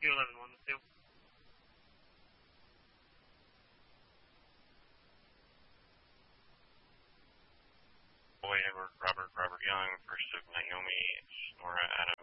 U1112. Boy, Edward, Robert Young, First of Naomi, Nora Adam.